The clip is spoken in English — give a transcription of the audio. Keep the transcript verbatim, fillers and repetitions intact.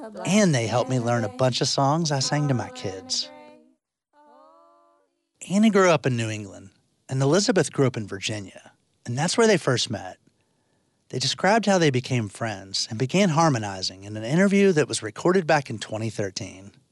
And they helped me learn a bunch of songs I sang to my kids. Annie grew up in New England, and Elizabeth grew up in Virginia, and that's where they first met. They described how they became friends and began harmonizing in an interview that was recorded back in twenty thirteen.